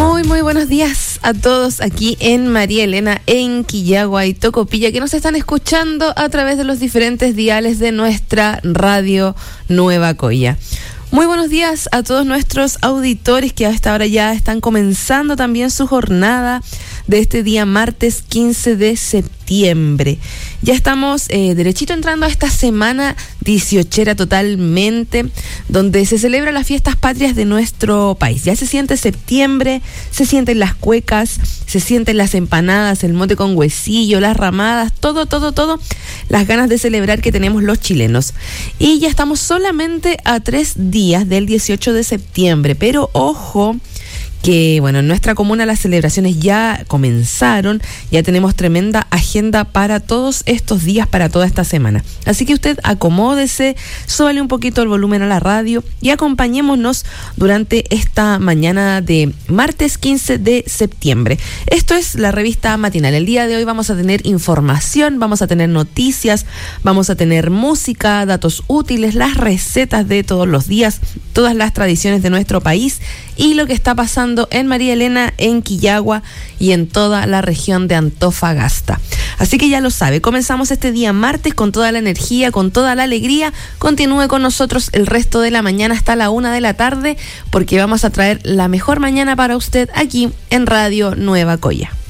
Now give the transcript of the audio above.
Muy buenos días a todos aquí en María Elena, en Quillagua y Tocopilla, que nos están escuchando a través de los diferentes diales de nuestra radio Nueva Coya. Muy buenos días a todos nuestros auditores que a esta hora ya están comenzando también su jornada de este día martes 15 de septiembre. Ya estamos derechito entrando a esta semana 18era totalmente, donde se celebran las fiestas patrias de nuestro país. Ya se siente septiembre, se sienten las cuecas, se sienten las empanadas, el mote con huesillo, las ramadas, todo, las ganas de celebrar que tenemos los chilenos. Y ya estamos solamente a 3 días del 18 de septiembre, pero ojo, que bueno, en nuestra comuna las celebraciones ya comenzaron, ya tenemos tremenda agenda para todos estos días, para toda esta semana. Así que usted acomódese, súbale un poquito el volumen a la radio y acompañémonos durante esta mañana de martes 15 de septiembre. Esto es la revista matinal. El día de hoy vamos a tener información, vamos a tener noticias, vamos a tener música, datos útiles, las recetas de todos los días, todas las tradiciones de nuestro país y lo que está pasando en María Elena, en Quillagua y en toda la región de Antofagasta. Así que ya lo sabe, comenzamos este día martes con toda la energía, con toda la alegría. Continúe con nosotros el resto de la mañana hasta la 1 de la tarde, porque vamos a traer la mejor mañana para usted aquí en Radio Nueva Coya.